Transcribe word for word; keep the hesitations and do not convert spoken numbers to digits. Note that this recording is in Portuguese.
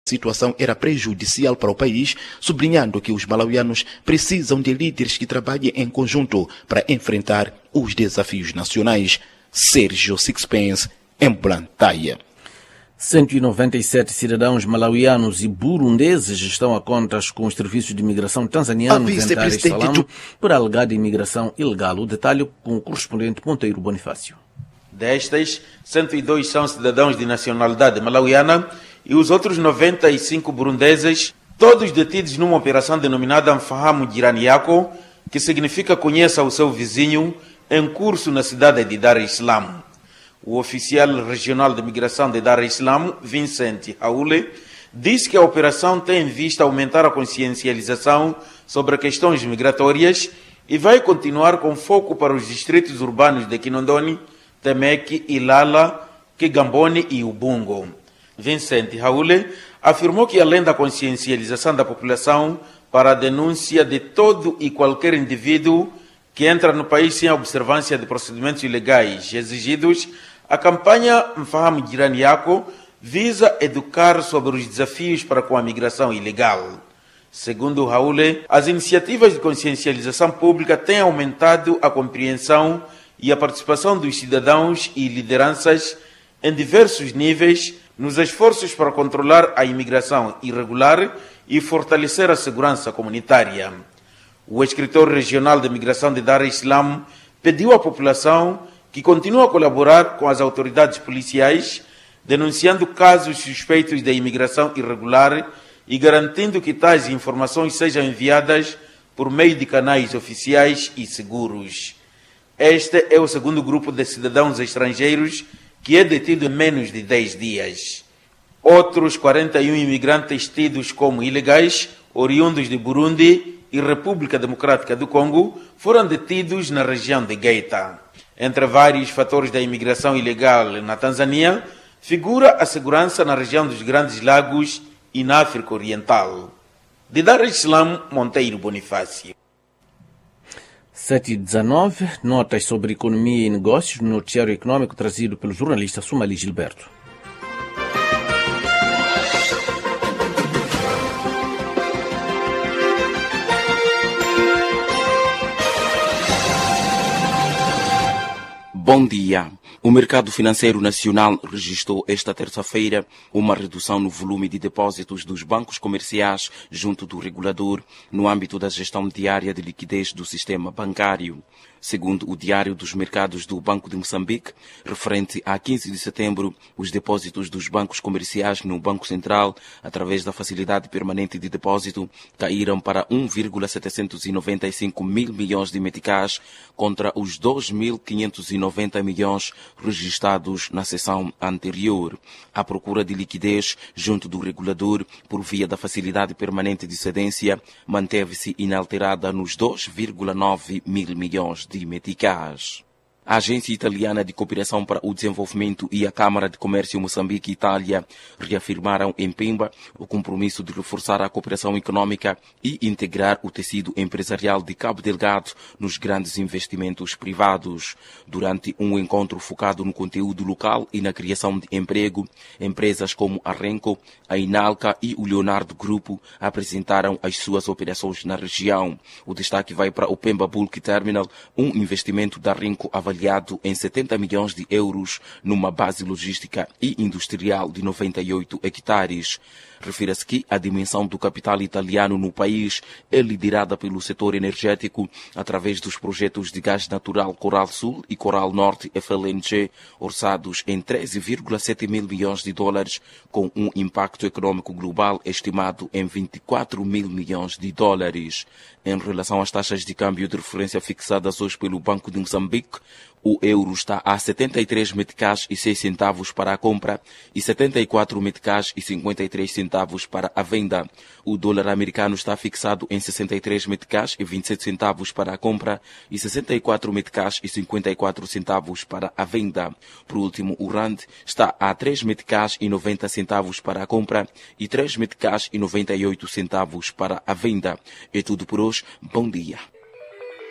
situação era prejudicial para o país, sublinhando que os malauianos precisam de líderes que trabalhem em conjunto para enfrentar os desafios nacionais. Sérgio Sixpence, em Blantyre. cento e noventa e sete cidadãos malauianos e burundeses estão a contas com os serviços de imigração tanzanianos em Dar es Salaam do... por alegada imigração ilegal. O detalhe com o correspondente Monteiro Bonifácio. Destas, cento e dois são cidadãos de nacionalidade malauiana e os outros noventa e cinco burundeses, todos detidos numa operação denominada Mfahamu Jirani Yako, que significa conheça o seu vizinho, em curso na cidade de Dar es Salaam. O oficial regional de migração de Dar es Salaam, Vincent Haule, disse que a operação tem em vista aumentar a consciencialização sobre questões migratórias e vai continuar com foco para os distritos urbanos de Kinondoni, Temeke, Ilala, Kigamboni e Ubungo. Vincent Haule afirmou que, além da consciencialização da população para a denúncia de todo e qualquer indivíduo que entra no país sem a observância de procedimentos ilegais exigidos, a campanha Mfahamu Jirani Yako visa educar sobre os desafios para com a migração ilegal. Segundo Haule, as iniciativas de consciencialização pública têm aumentado a compreensão e a participação dos cidadãos e lideranças em diversos níveis nos esforços para controlar a imigração irregular e fortalecer a segurança comunitária. O escritor regional de migração de Dar es Salaam pediu à população que continue a colaborar com as autoridades policiais, denunciando casos suspeitos de imigração irregular e garantindo que tais informações sejam enviadas por meio de canais oficiais e seguros. Este é o segundo grupo de cidadãos estrangeiros que é detido em menos de dez dias. Outros quarenta e um imigrantes tidos como ilegais, oriundos de Burundi e República Democrática do Congo, foram detidos na região de Geita. Entre vários fatores da imigração ilegal na Tanzânia, figura a segurança na região dos Grandes Lagos e na África Oriental. De Dar es Salaam, Monteiro Bonifácio. sete e dezenove, notas sobre economia e negócios no noticiário econômico trazido pelo jornalista Sumali Gilberto. Bom dia. O mercado financeiro nacional registrou esta terça-feira uma redução no volume de depósitos dos bancos comerciais junto do regulador no âmbito da gestão diária de liquidez do sistema bancário. Segundo o Diário dos Mercados do Banco de Moçambique, referente a quinze de setembro, os depósitos dos bancos comerciais no Banco Central, através da Facilidade Permanente de Depósito, caíram para um vírgula setecentos e noventa e cinco mil milhões de meticais contra os dois mil quinhentos e noventa milhões registrados na sessão anterior. A procura de liquidez junto do regulador por via da Facilidade Permanente de Cedência manteve-se inalterada nos dois vírgula nove mil milhões de meticais. A Agência Italiana de Cooperação para o Desenvolvimento e a Câmara de Comércio Moçambique e Itália reafirmaram em Pemba o compromisso de reforçar a cooperação econômica e integrar o tecido empresarial de Cabo Delgado nos grandes investimentos privados. Durante um encontro focado no conteúdo local e na criação de emprego, empresas como a Renco, a Inalca e o Leonardo Grupo apresentaram as suas operações na região. O destaque vai para o Pemba Bulk Terminal, um investimento da Renco avaliado em setenta milhões de euros numa base logística e industrial de noventa e oito hectares. Refira-se que a dimensão do capital italiano no país é liderada pelo setor energético através dos projetos de gás natural Coral Sul e Coral Norte F L N G, orçados em treze vírgula sete mil milhões de dólares, com um impacto econômico global estimado em vinte e quatro mil milhões de dólares. Em relação às taxas de câmbio de referência fixadas hoje pelo Banco de Moçambique, o euro está a setenta e três meticais e seis centavos para a compra e setenta e quatro meticais e cinquenta e três centavos para a venda. O dólar americano está fixado em sessenta e três meticais e vinte e sete centavos para a compra e sessenta e quatro meticais e cinquenta e quatro centavos para a venda. Por último, o rand está a três meticais e noventa centavos para a compra e três meticais e noventa e oito centavos para a venda. É tudo por hoje. Bom dia.